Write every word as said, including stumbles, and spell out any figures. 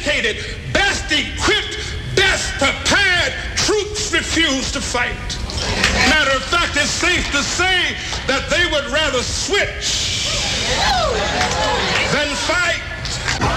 educated, best equipped, best prepared troops refuse to fight. Matter of fact, it's safe to say that they would rather switch